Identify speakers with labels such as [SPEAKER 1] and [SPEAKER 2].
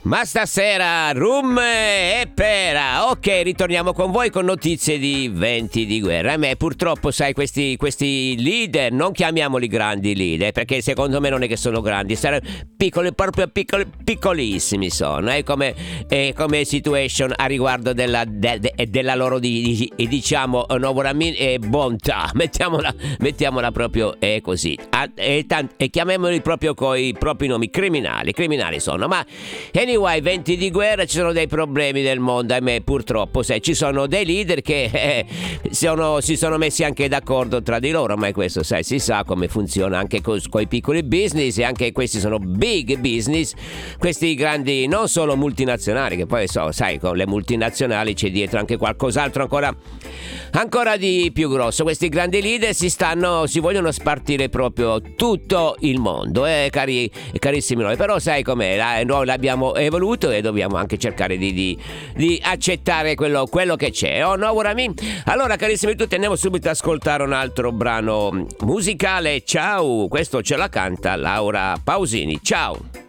[SPEAKER 1] Ma stasera rum e pera. Ok, ritorniamo con voi con notizie di venti di guerra. A me purtroppo, sai, questi leader, non chiamiamoli grandi leader, perché secondo me non è che sono grandi, saranno piccoli, proprio piccolissimi sono. Come situation a riguardo della loro diciamo bontà. Mettiamola proprio così. E chiamiamoli proprio coi propri nomi, criminali sono. Ma anyway, venti di guerra, ci sono dei problemi del mondo, ahimè, purtroppo, sai, ci sono dei leader che si sono messi anche d'accordo tra di loro, ma questo, sai, si sa come funziona anche con i piccoli business, e anche questi sono big business, questi grandi, non solo multinazionali, che poi sai, con le multinazionali c'è dietro anche qualcos'altro ancora di più grosso. Questi grandi leader si vogliono spartire proprio tutto il mondo, carissimi noi, però sai com'è, noi l'abbiamo evoluto e dobbiamo anche cercare di accettare quello che c'è. Oh no, allora, carissimi tutti, andiamo subito ad ascoltare un altro brano musicale. Ciao, questo ce la canta Laura Pausini. Ciao.